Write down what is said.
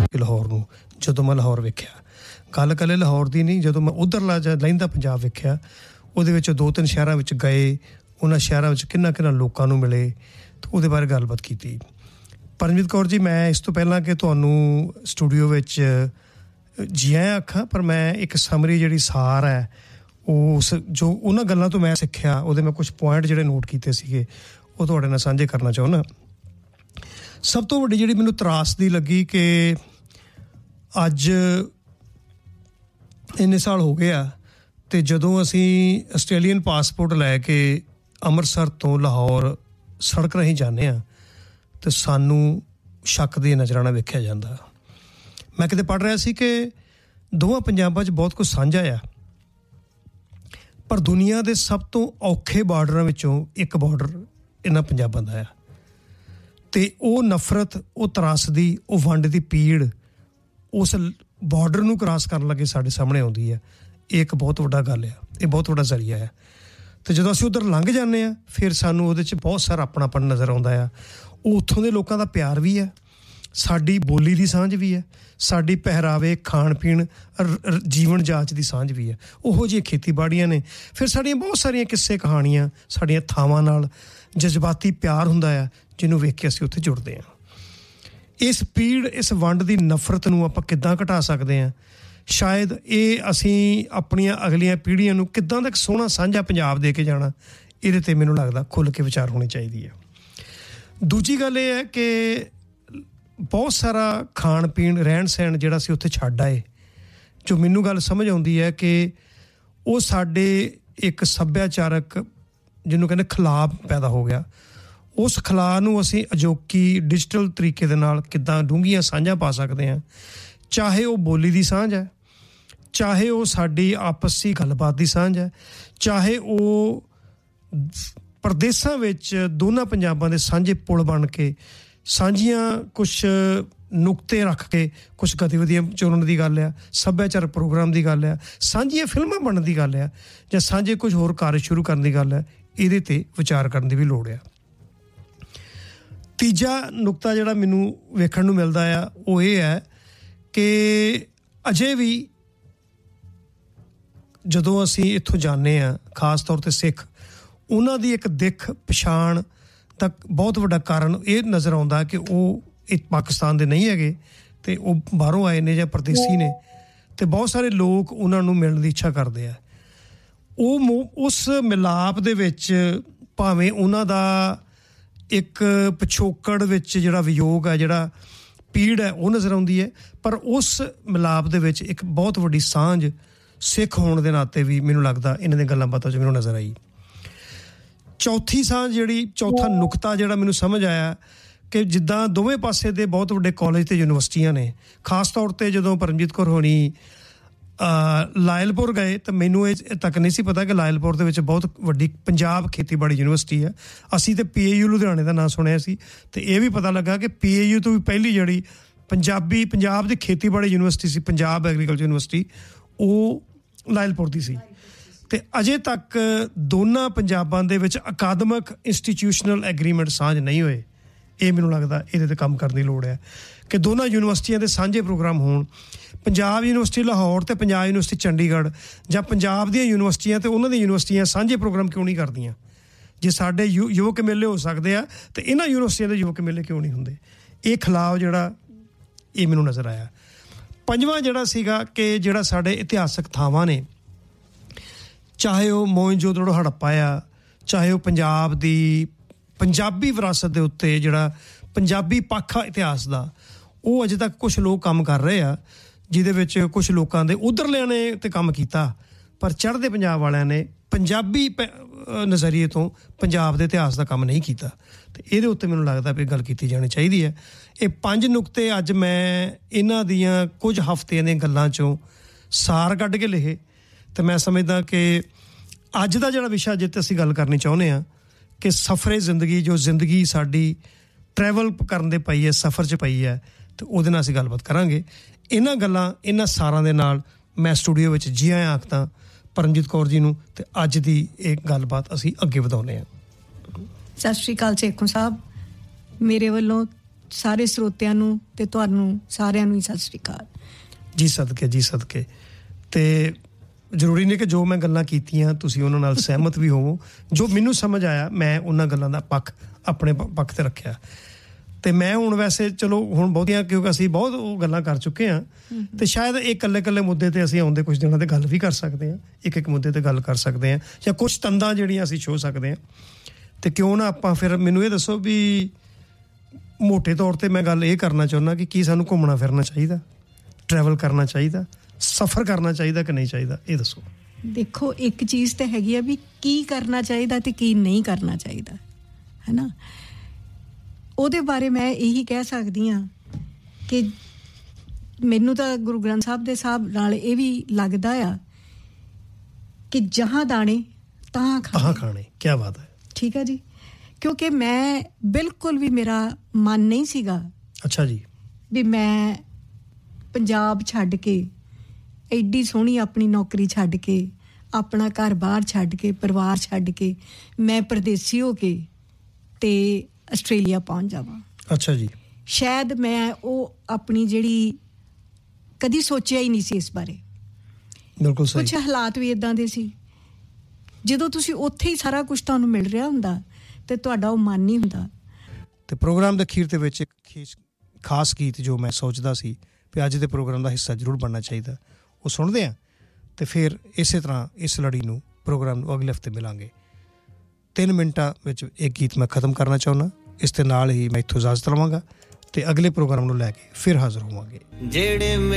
ਲਾਹੌਰ ਨੂੰ ਜਦੋਂ ਮੈਂ ਲਾਹੌਰ ਵੇਖਿਆ। ਗੱਲ ਇਕੱਲੇ ਲਾਹੌਰ ਦੀ ਨਹੀਂ, ਜਦੋਂ ਮੈਂ ਉੱਧਰਲਾ ਲਹਿੰਦਾ ਪੰਜਾਬ ਵੇਖਿਆ, ਉਹਦੇ ਵਿੱਚ 2-3 ਸ਼ਹਿਰਾਂ ਵਿੱਚ ਗਏ, ਉਹਨਾਂ ਸ਼ਹਿਰਾਂ ਵਿੱਚ ਕਿੰਨਾ ਲੋਕਾਂ ਨੂੰ ਮਿਲੇ ਅਤੇ ਉਹਦੇ ਬਾਰੇ ਗੱਲਬਾਤ ਕੀਤੀ। ਪਰਮਜੀਤ ਕੌਰ ਜੀ, ਮੈਂ ਇਸ ਤੋਂ ਪਹਿਲਾਂ ਕਿ ਤੁਹਾਨੂੰ ਸਟੂਡੀਓ ਵਿੱਚ ਜੀ ਆਇਆਂ ਆਖਾਂ, ਪਰ ਮੈਂ ਇੱਕ ਸਮਰੀ ਜਿਹੜੀ ਸਾਰ ਹੈ ਉਸ ਜੋ ਉਹਨਾਂ ਗੱਲਾਂ ਤੋਂ ਮੈਂ ਸਿੱਖਿਆ, ਉਹਦੇ ਮੈਂ ਕੁਛ ਪੁਆਇੰਟ ਜਿਹੜੇ ਨੋਟ ਕੀਤੇ ਸੀਗੇ ਉਹ ਤੁਹਾਡੇ ਨਾਲ ਸਾਂਝੇ ਕਰਨਾ ਚਾਹੁੰਦਾ। ਸਭ ਤੋਂ ਵੱਡੀ ਜਿਹੜੀ ਮੈਨੂੰ ਤਰਾਸਦੀ ਲੱਗੀ ਕਿ ਅੱਜ ਇੰਨੇ ਸਾਲ ਹੋ ਗਏ ਆ ਅਤੇ ਜਦੋਂ ਅਸੀਂ ਆਸਟ੍ਰੇਲੀਅਨ ਪਾਸਪੋਰਟ ਲੈ ਕੇ ਅੰਮ੍ਰਿਤਸਰ ਤੋਂ ਲਾਹੌਰ ਸੜਕ ਰਾਹੀਂ ਜਾਂਦੇ ਹਾਂ ਅਤੇ ਸਾਨੂੰ ਸ਼ੱਕ ਦੀ ਨਜ਼ਰਾਂ ਨਾਲ ਵੇਖਿਆ ਜਾਂਦਾ। ਮੈਂ ਕਿਤੇ ਪੜ੍ਹ ਰਿਹਾ ਸੀ ਕਿ ਦੋਵਾਂ ਪੰਜਾਬਾਂ 'ਚ ਬਹੁਤ ਕੁਝ ਸਾਂਝਾ ਆ, ਪਰ ਦੁਨੀਆ ਦੇ ਸਭ ਤੋਂ ਔਖੇ ਬਾਰਡਰਾਂ ਵਿੱਚੋਂ ਇੱਕ ਬਾਰਡਰ ਇਹਨਾਂ ਪੰਜਾਬਾਂ ਦਾ ਆ ਅਤੇ ਉਹ ਨਫ਼ਰਤ, ਉਹ ਤਰਾਸਦੀ, ਉਹ ਵੰਡ ਦੀ ਪੀੜ ਉਸ ਬਾਰਡਰ ਨੂੰ ਕ੍ਰਾਸ ਕਰਨ ਲੱਗੇ ਸਾਡੇ ਸਾਹਮਣੇ ਆਉਂਦੀ ਹੈ। ਇਹ ਇੱਕ ਬਹੁਤ ਵੱਡਾ ਗੱਲ ਆ, ਇਹ ਬਹੁਤ ਵੱਡਾ ਜ਼ਰੀਆ ਹੈ। ਅਤੇ ਜਦੋਂ ਅਸੀਂ ਉੱਧਰ ਲੰਘ ਜਾਂਦੇ ਹਾਂ ਫਿਰ ਸਾਨੂੰ ਉਹਦੇ 'ਚ ਬਹੁਤ ਸਾਰਾ ਆਪਣਾਪਣ ਨਜ਼ਰ ਆਉਂਦਾ ਆ। ਉਹ ਉੱਥੋਂ ਦੇ ਲੋਕਾਂ ਦਾ ਪਿਆਰ ਵੀ ਹੈ, ਸਾਡੀ ਬੋਲੀ ਦੀ ਸਾਂਝ ਵੀ ਹੈ, ਸਾਡੀ ਪਹਿਰਾਵੇ, ਖਾਣ ਪੀਣ, ਜੀਵਨ ਜਾਚ ਦੀ ਸਾਂਝ ਵੀ ਹੈ। ਉਹੋ ਜਿਹੀਆਂ ਖੇਤੀਬਾੜੀਆਂ ਨੇ। ਫਿਰ ਸਾਡੀਆਂ ਬਹੁਤ ਸਾਰੀਆਂ ਕਿੱਸੇ ਕਹਾਣੀਆਂ ਸਾਡੀਆਂ ਥਾਵਾਂ ਨਾਲ ਜਜ਼ਬਾਤੀ ਪਿਆਰ ਹੁੰਦਾ ਆ, ਜਿਹਨੂੰ ਵੇਖ ਕੇ ਅਸੀਂ ਉੱਥੇ ਜੁੜਦੇ ਹਾਂ। ਇਸ ਪੀੜ, ਇਸ ਵੰਡ ਦੀ ਨਫ਼ਰਤ ਨੂੰ ਆਪਾਂ ਕਿੱਦਾਂ ਘਟਾ ਸਕਦੇ ਹਾਂ? ਸ਼ਾਇਦ ਇਹ ਅਸੀਂ ਆਪਣੀਆਂ ਅਗਲੀਆਂ ਪੀੜ੍ਹੀਆਂ ਨੂੰ ਕਿੱਦਾਂ ਦਾ ਇੱਕ ਸੋਹਣਾ ਸਾਂਝਾ ਪੰਜਾਬ ਦੇ ਕੇ ਜਾਣਾ, ਇਹਦੇ 'ਤੇ ਮੈਨੂੰ ਲੱਗਦਾ ਖੁੱਲ੍ਹ ਕੇ ਵਿਚਾਰ ਹੋਣੀ ਚਾਹੀਦੀ ਹੈ। ਦੂਜੀ ਗੱਲ ਇਹ ਹੈ ਕਿ ਬਹੁਤ ਸਾਰਾ ਖਾਣ ਪੀਣ, ਰਹਿਣ ਸਹਿਣ ਜਿਹੜਾ ਅਸੀਂ ਉੱਥੇ ਛੱਡ ਆਏ, ਜੋ ਮੈਨੂੰ ਗੱਲ ਸਮਝ ਆਉਂਦੀ ਹੈ ਕਿ ਉਹ ਸਾਡੇ ਇੱਕ ਸੱਭਿਆਚਾਰਕ ਜਿਹਨੂੰ ਕਹਿੰਦੇ ਖਲਾਅ ਪੈਦਾ ਹੋ ਗਿਆ। ਉਸ ਖਲਾਅ ਨੂੰ ਅਸੀਂ ਅਜੋਕੀ ਡਿਜੀਟਲ ਤਰੀਕੇ ਦੇ ਨਾਲ ਕਿੱਦਾਂ ਡੂੰਘੀਆਂ ਸਾਂਝਾਂ ਪਾ ਸਕਦੇ ਹਾਂ, ਚਾਹੇ ਉਹ ਬੋਲੀ ਦੀ ਸਾਂਝ ਹੈ, ਚਾਹੇ ਉਹ ਸਾਡੀ ਆਪਸੀ ਗੱਲਬਾਤ ਦੀ ਸਾਂਝ ਹੈ, ਚਾਹੇ ਉਹ ਪ੍ਰਦੇਸਾਂ ਵਿੱਚ ਦੋਨਾਂ ਪੰਜਾਬਾਂ ਦੇ ਸਾਂਝੇ ਪੁਲ ਬਣ ਕੇ ਸਾਂਝੀਆਂ ਕੁਛ ਨੁਕਤੇ ਰੱਖ ਕੇ ਕੁਛ ਗਤੀਵਿਧੀਆਂ ਚੁਣਨ ਦੀ ਗੱਲ ਆ, ਸੱਭਿਆਚਾਰਕ ਪ੍ਰੋਗਰਾਮ ਦੀ ਗੱਲ ਆ, ਸਾਂਝੀਆਂ ਫਿਲਮਾਂ ਬਣਨ ਦੀ ਗੱਲ ਆ, ਜਾਂ ਸਾਂਝੇ ਕੁਝ ਹੋਰ ਕਾਰਜ ਸ਼ੁਰੂ ਕਰਨ ਦੀ ਗੱਲ ਆ। ਇਹਦੇ 'ਤੇ ਵਿਚਾਰ ਕਰਨ ਦੀ ਵੀ ਲੋੜ ਆ। ਤੀਜਾ ਨੁਕਤਾ ਜਿਹੜਾ ਮੈਨੂੰ ਵੇਖਣ ਨੂੰ ਮਿਲਦਾ ਆ ਉਹ ਇਹ ਹੈ ਕਿ ਅਜੇ ਵੀ ਜਦੋਂ ਅਸੀਂ ਇੱਥੋਂ ਜਾਂਦੇ ਹਾਂ, ਖਾਸ ਤੌਰ 'ਤੇ ਸਿੱਖ, ਉਹਨਾਂ ਦੀ ਇੱਕ ਦਿੱਖ ਪਛਾਣ ਦਾ ਬਹੁਤ ਵੱਡਾ ਕਾਰਨ ਇਹ ਨਜ਼ਰ ਆਉਂਦਾ ਕਿ ਉਹ ਇੱਕ ਪਾਕਿਸਤਾਨ ਦੇ ਨਹੀਂ ਹੈਗੇ ਅਤੇ ਉਹ ਬਾਹਰੋਂ ਆਏ ਨੇ ਜਾਂ ਪਰਦੇਸੀ ਨੇ, ਅਤੇ ਬਹੁਤ ਸਾਰੇ ਲੋਕ ਉਹਨਾਂ ਨੂੰ ਮਿਲਣ ਦੀ ਇੱਛਾ ਕਰਦੇ ਆ। ਉਹ ਉਸ ਮਿਲਾਪ ਦੇ ਵਿੱਚ ਭਾਵੇਂ ਉਹਨਾਂ ਦਾ ਇੱਕ ਪਿਛੋਕੜ ਵਿੱਚ ਜਿਹੜਾ ਵਿਯੋਗ ਹੈ, ਜਿਹੜਾ ਪੀੜ ਹੈ, ਉਹ ਨਜ਼ਰ ਆਉਂਦੀ ਹੈ, ਪਰ ਉਸ ਮਿਲਾਪ ਦੇ ਵਿੱਚ ਇੱਕ ਬਹੁਤ ਵੱਡੀ ਸਾਂਝ ਸਿੱਖ ਹੋਣ ਦੇ ਨਾਤੇ ਵੀ ਮੈਨੂੰ ਲੱਗਦਾ ਇਹਨਾਂ ਦੀਆਂ ਗੱਲਾਂ ਬਾਤਾਂ 'ਚ ਮੈਨੂੰ ਨਜ਼ਰ ਆਈ। ਚੌਥੀ ਸਾਂਝ ਜਿਹੜੀ, ਚੌਥਾ ਨੁਕਤਾ ਜਿਹੜਾ ਮੈਨੂੰ ਸਮਝ ਆਇਆ ਕਿ ਜਿੱਦਾਂ ਦੋਵੇਂ ਪਾਸੇ ਦੇ ਬਹੁਤ ਵੱਡੇ ਕਾਲਜ ਅਤੇ ਯੂਨੀਵਰਸਿਟੀਆਂ ਨੇ, ਖਾਸ ਤੌਰ 'ਤੇ ਜਦੋਂ ਪਰਮਜੀਤ ਕੌਰ ਹੋਣੀ ਲਾਇਲਪੁਰ ਗਏ ਤਾਂ ਮੈਨੂੰ ਇਹ ਤੱਕ ਨਹੀਂ ਸੀ ਪਤਾ ਕਿ ਲਾਇਲਪੁਰ ਦੇ ਵਿੱਚ ਬਹੁਤ ਵੱਡੀ ਪੰਜਾਬ ਖੇਤੀਬਾੜੀ ਯੂਨੀਵਰਸਿਟੀ ਹੈ। ਅਸੀਂ ਤਾਂ PAU ਲੁਧਿਆਣੇ ਦਾ ਨਾਂ ਸੁਣਿਆ ਸੀ, ਅਤੇ ਇਹ ਵੀ ਪਤਾ ਲੱਗਾ ਕਿ PAU ਤੋਂ ਵੀ ਪਹਿਲੀ ਜਿਹੜੀ ਪੰਜਾਬ ਦੀ ਖੇਤੀਬਾੜੀ ਯੂਨੀਵਰਸਿਟੀ ਸੀ, ਪੰਜਾਬ ਐਗਰੀਕਲਚਰ ਯੂਨੀਵਰਸਿਟੀ, ਉਹ ਲਾਇਲਪੁਰ ਦੀ ਸੀ। ਅਤੇ ਅਜੇ ਤੱਕ ਦੋਨਾਂ ਪੰਜਾਬਾਂ ਦੇ ਵਿੱਚ ਅਕਾਦਮਿਕ ਇੰਸਟੀਟਿਊਸ਼ਨਲ ਐਗਰੀਮੈਂਟ ਸਾਂਝ ਨਹੀਂ ਹੋਏ। ਇਹ ਮੈਨੂੰ ਲੱਗਦਾ ਇਹਦੇ 'ਤੇ ਕੰਮ ਕਰਨ ਦੀ ਲੋੜ ਹੈ ਕਿ ਦੋਨਾਂ ਯੂਨੀਵਰਸਿਟੀਆਂ ਦੇ ਸਾਂਝੇ ਪ੍ਰੋਗਰਾਮ ਹੋਣ। ਪੰਜਾਬ ਯੂਨੀਵਰਸਿਟੀ ਲਾਹੌਰ ਅਤੇ ਪੰਜਾਬ ਯੂਨੀਵਰਸਿਟੀ ਚੰਡੀਗੜ੍ਹ, ਜਾਂ ਪੰਜਾਬ ਦੀਆਂ ਯੂਨੀਵਰਸਿਟੀਆਂ ਅਤੇ ਉਹਨਾਂ ਦੀਆਂ ਯੂਨੀਵਰਸਿਟੀਆਂ ਸਾਂਝੇ ਪ੍ਰੋਗਰਾਮ ਕਿਉਂ ਨਹੀਂ ਕਰਦੀਆਂ? ਜੇ ਸਾਡੇ ਯੁਵਕ ਮੇਲੇ ਹੋ ਸਕਦੇ ਆ ਅਤੇ ਇਹਨਾਂ ਯੂਨੀਵਰਸਿਟੀਆਂ ਦੇ ਯੁਵਕ ਮੇਲੇ ਕਿਉਂ ਨਹੀਂ ਹੁੰਦੇ? ਇਹ ਖਿਲਾਫ ਜਿਹੜਾ ਇਹ ਮੈਨੂੰ ਨਜ਼ਰ ਆਇਆ। ਪੰਜਵਾਂ ਜਿਹੜਾ ਸੀਗਾ ਕਿ ਜਿਹੜਾ ਸਾਡੇ ਇਤਿਹਾਸਕ ਥਾਵਾਂ ਨੇ, ਚਾਹੇ ਉਹ ਮੋਹਿੰਜੋਦੜੋ ਹੜੱਪਾ ਆ, ਚਾਹੇ ਉਹ ਪੰਜਾਬ ਦੀ ਪੰਜਾਬੀ ਵਿਰਾਸਤ ਦੇ ਉੱਤੇ ਜਿਹੜਾ ਪੰਜਾਬੀ ਪੱਖ ਆ ਇਤਿਹਾਸ ਦਾ, ਉਹ ਅਜੇ ਤੱਕ ਕੁਛ ਲੋਕ ਕੰਮ ਕਰ ਰਹੇ ਆ, ਜਿਹਦੇ ਵਿੱਚ ਕੁਛ ਲੋਕਾਂ ਦੇ ਉੱਧਰਲਿਆਂ ਨੇ ਤਾਂ ਕੰਮ ਕੀਤਾ, ਪਰ ਚੜ੍ਹਦੇ ਪੰਜਾਬ ਵਾਲਿਆਂ ਨੇ ਪੰਜਾਬੀ ਨਜ਼ਰੀਏ ਤੋਂ ਪੰਜਾਬ ਦੇ ਇਤਿਹਾਸ ਦਾ ਕੰਮ ਨਹੀਂ ਕੀਤਾ। ਅਤੇ ਇਹਦੇ ਉੱਤੇ ਮੈਨੂੰ ਲੱਗਦਾ ਵੀ ਗੱਲ ਕੀਤੀ ਜਾਣੀ ਚਾਹੀਦੀ ਹੈ। ਇਹ 5 ਨੁਕਤੇ ਅੱਜ ਮੈਂ ਇਹਨਾਂ ਦੀਆਂ ਕੁਝ ਹਫ਼ਤਿਆਂ ਦੀਆਂ ਗੱਲਾਂ 'ਚੋਂ ਸਾਰ ਕੱਢ ਕੇ ਲਿਖੇ, ਅਤੇ ਮੈਂ ਸਮਝਦਾ ਕਿ ਅੱਜ ਦਾ ਜਿਹੜਾ ਵਿਸ਼ਾ ਜਿੱਥੇ ਅਸੀਂ ਗੱਲ ਕਰਨੀ ਚਾਹੁੰਦੇ ਹਾਂ ਕਿ ਸਫ਼ਰੇ ਜ਼ਿੰਦਗੀ, ਜੋ ਜ਼ਿੰਦਗੀ ਸਾਡੀ ਟਰੈਵਲ ਕਰਨ ਦੇ ਪਈ ਹੈ, ਸਫ਼ਰ 'ਚ ਪਈ ਹੈ, ਅਤੇ ਉਹਦੇ ਨਾਲ ਅਸੀਂ ਗੱਲਬਾਤ ਕਰਾਂਗੇ। ਇਹਨਾਂ ਗੱਲਾਂ, ਇਹਨਾਂ ਸਾਰਾਂ ਦੇ ਨਾਲ ਮੈਂ ਸਟੂਡੀਓ ਵਿੱਚ ਜੀ ਆਇਆਂ ਆਖਦਾ ਪਰਮਜੀਤ ਕੌਰ ਜੀ ਨੂੰ, ਅਤੇ ਅੱਜ ਦੀ ਇਹ ਗੱਲਬਾਤ ਅਸੀਂ ਅੱਗੇ ਵਧਾਉਂਦੇ ਹਾਂ। ਸਤਿ ਸ਼੍ਰੀ ਅਕਾਲ ਚੇਖੋਂ ਸਾਹਿਬ, ਮੇਰੇ ਵੱਲੋਂ ਸਾਰੇ ਸਰੋਤਿਆਂ ਨੂੰ ਤੇ ਤੁਹਾਨੂੰ ਸਾਰਿਆਂ ਨੂੰ ਹੀ ਸਤਿ ਸ਼੍ਰੀ ਅਕਾਲ ਜੀ। ਸਦਕੇ ਤੇ ਜ਼ਰੂਰੀ ਨਹੀਂ ਕਿ ਜੋ ਮੈਂ ਗੱਲਾਂ ਕੀਤੀਆਂ ਤੁਸੀਂ ਉਹਨਾਂ ਨਾਲ ਸਹਿਮਤ ਵੀ ਹੋਵੋ। ਜੋ ਮੈਨੂੰ ਸਮਝ ਆਇਆ ਮੈਂ ਉਹਨਾਂ ਗੱਲਾਂ ਦਾ ਪੱਖ ਆਪਣੇ ਪੱਖ ਤੇ ਰੱਖਿਆ। ਤੇ ਮੈਂ ਹੁਣ ਵੈਸੇ ਚਲੋ ਹੁਣ ਬਹੁਤੀਆਂ, ਕਿਉਂਕਿ ਅਸੀਂ ਬਹੁਤ ਉਹ ਗੱਲਾਂ ਕਰ ਚੁੱਕੇ ਹਾਂ ਤੇ ਸ਼ਾਇਦ ਇਹ ਇਕੱਲੇ ਮੁੱਦੇ ਤੇ ਅਸੀਂ ਆਉਂਦੇ ਕੁਝ ਦਿਨਾਂ ਤੇ ਗੱਲ ਵੀ ਕਰ ਸਕਦੇ ਹਾਂ, ਇੱਕ ਮੁੱਦੇ ਤੇ ਗੱਲ ਕਰ ਸਕਦੇ ਹਾਂ, ਜਾਂ ਕੁਝ ਤੰਦਾਂ ਜਿਹੜੀਆਂ ਅਸੀਂ ਛੋਹ ਸਕਦੇ ਹਾਂ। ਤੇ ਕਿਉਂ ਨਾ ਆਪਾਂ ਫਿਰ ਮੈਨੂੰ ਇਹ ਦੱਸੋ ਵੀ ਮੋਟੇ ਤੌਰ ਤੇ ਮੈਂ ਗੱਲ ਇਹ ਕਰਨਾ ਚਾਹੁੰਦਾ ਕਿ ਕੀ ਸਾਨੂੰ ਘੁੰਮਣਾ ਫਿਰਨਾ ਚਾਹੀਦਾ, ਟਰੈਵਲ ਕਰਨਾ ਚਾਹੀਦਾ, ਸਫ਼ਰ ਕਰਨਾ ਚਾਹੀਦਾ ਕਿ ਨਹੀਂ ਚਾਹੀਦਾ, ਇਹ ਦੱਸੋ। ਦੇਖੋ ਇੱਕ ਚੀਜ਼ ਤਾਂ ਹੈਗੀ ਆ ਵੀ ਕੀ ਕਰਨਾ ਚਾਹੀਦਾ ਤੇ ਕੀ ਨਹੀਂ ਕਰਨਾ ਚਾਹੀਦਾ, ਹੈ ਨਾ। ਉਹਦੇ ਬਾਰੇ ਮੈਂ ਇਹੀ ਕਹਿ ਸਕਦੀ ਹਾਂ ਕਿ ਮੈਨੂੰ ਤਾਂ ਗੁਰੂ ਗ੍ਰੰਥ ਸਾਹਿਬ ਦੇ ਹਿਸਾਬ ਨਾਲ ਇਹ ਵੀ ਲੱਗਦਾ ਆ ਕਿ ਜਹਾਂ ਦਾਣੇ ਤਹਾਂ ਖਾਣੇ। ਕੀ ਬਾਤ ਹੈ। ਠੀਕ ਹੈ ਜੀ। ਕਿਉਂਕਿ ਮੈਂ ਬਿਲਕੁਲ ਵੀ ਮੇਰਾ ਮਨ ਨਹੀਂ ਸੀਗਾ, ਅੱਛਾ ਜੀ, ਵੀ ਮੈਂ ਪੰਜਾਬ ਛੱਡ ਕੇ ਐਡੀ ਸੋਹਣੀ ਆਪਣੀ ਨੌਕਰੀ ਛੱਡ ਕੇ, ਆਪਣਾ ਘਰ ਬਾਹਰ ਛੱਡ ਕੇ, ਪਰਿਵਾਰ ਛੱਡ ਕੇ ਮੈਂ ਪਰਦੇਸੀ ਹੋ ਕੇ ਤੇ ਆਸਟ੍ਰੇਲੀਆ ਪਹੁੰਚ ਜਾਵਾਂ। ਅੱਛਾ ਜੀ। ਸ਼ਾਇਦ ਮੈਂ ਉਹ ਆਪਣੀ ਜਿਹੜੀ ਕਦੀ ਸੋਚਿਆ ਹੀ ਨਹੀਂ ਸੀ ਇਸ ਬਾਰੇ। ਬਿਲਕੁਲ ਸਹੀ। ਕੁਛ ਹਾਲਾਤ ਵੀ ਇਦਾਂ ਦੇ ਸੀ, ਜਦੋਂ ਤੁਸੀਂ ਉੱਥੇ ਹੀ ਸਾਰਾ ਕੁਛ ਤੁਹਾਨੂੰ ਮਿਲ ਰਿਹਾ ਹੁੰਦਾ ਤੇ ਤੁਹਾਡਾ ਉਹ ਮਨ ਨਹੀਂ ਹੁੰਦਾ। ਤੇ ਪ੍ਰੋਗਰਾਮ ਦੇ ਅਖੀਰ ਦੇ ਵਿੱਚ ਇੱਕ ਖਾਸ ਗੀਤ ਜੋ ਮੈਂ ਸੋਚਦਾ ਸੀ ਵੀ ਅੱਜ ਦੇ ਪ੍ਰੋਗਰਾਮ ਦਾ ਹਿੱਸਾ ਜ਼ਰੂਰ ਬਣਨਾ ਚਾਹੀਦਾ, ਉਹ ਸੁਣਦੇ ਹਾਂ ਤੇ ਫਿਰ ਇਸੇ ਤਰ੍ਹਾਂ ਇਸ ਲੜੀ ਨੂੰ ਪ੍ਰੋਗਰਾਮ ਨੂੰ ਅਗਲੇ ਹਫ਼ਤੇ ਮਿਲਾਂਗੇ। 3 ਮਿੰਟਾਂ ਵਿੱਚ ਇੱਕ ਗੀਤ ਮੈਂ ਖ਼ਤਮ ਕਰਨਾ ਚਾਹੁੰਦਾ। ਇਸ ਦੇ ਨਾਲ ਹੀ ਮੈਂ ਇੱਥੋਂ ਇਜਾਜ਼ਤ ਲਵਾਂਗਾ ਤੇ ਅਗਲੇ ਪ੍ਰੋਗਰਾਮ ਨੂੰ ਲੈ ਕੇ ਫਿਰ ਹਾਜ਼ਰ ਹੋਵਾਂਗੇ। ਜਿਹੜੇ